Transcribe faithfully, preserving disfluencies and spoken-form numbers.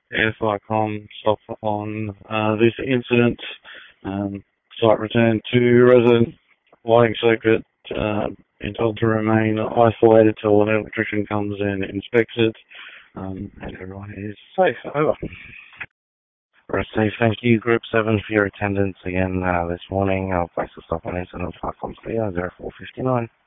Air Flight Com, stop on uh, this incident. Um, site return to resident lighting circuit, uh, been told to remain isolated till an electrician comes and inspects it, um, and everyone is safe. Over. Right, Steve, thank you, Group seven, for your attendance again uh, this morning. I'll place the stop on incident five one three zero four five nine.